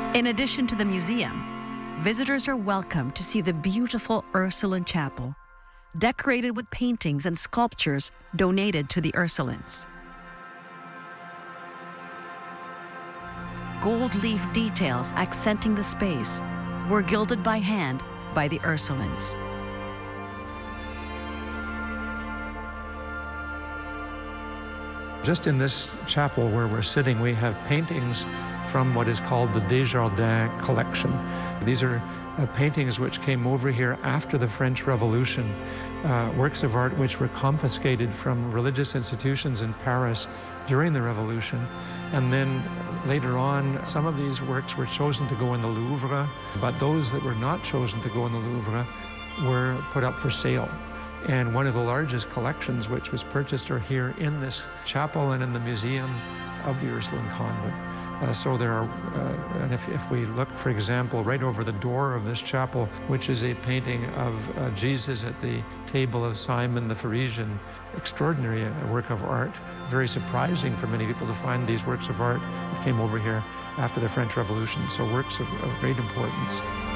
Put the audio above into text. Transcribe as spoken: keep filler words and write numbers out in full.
In addition to the museum, visitors are welcome to see the beautiful Ursuline Chapel, decorated with paintings and sculptures donated to the Ursulines. Gold leaf details accenting the space were gilded by hand by the Ursulines. Just in this chapel where we're sitting, we have paintings from what is called the Desjardins collection. These are uh, paintings which came over here after the French Revolution, uh, works of art which were confiscated from religious institutions in Paris during the Revolution. And then later on, some of these works were chosen to go in the Louvre, but those that were not chosen to go in the Louvre were put up for sale. And one of the largest collections which was purchased are here in this chapel and in the museum of the Ursuline Convent. Uh, so there are, uh, and if, if we look, for example, right over the door of this chapel, which is a painting of uh, Jesus at the table of Simon the Pharisee, extraordinary uh, work of art. Very surprising for many people to find these works of art that came over here after the French Revolution, so works of, of great importance.